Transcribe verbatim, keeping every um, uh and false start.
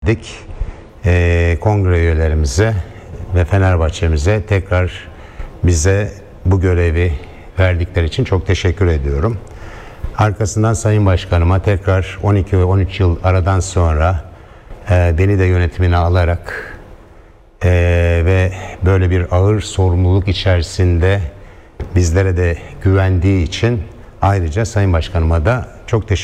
Dik e, kongre üyelerimize ve Fenerbahçe'mize tekrar bize bu görevi verdikleri için çok teşekkür ediyorum. Arkasından Sayın Başkanıma tekrar on iki ve on üç yıl aradan sonra e, beni de yönetimine alarak e, ve böyle bir ağır sorumluluk içerisinde bizlere de güvendiği için ayrıca Sayın Başkanıma da çok teşekkür ederim.